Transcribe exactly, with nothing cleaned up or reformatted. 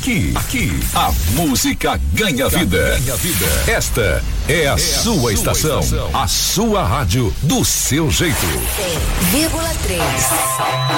Aqui, aqui, a música ganha vida. Ganha vida. Esta é a, é sua, a sua estação, estação, a sua rádio do seu jeito. cem vírgula três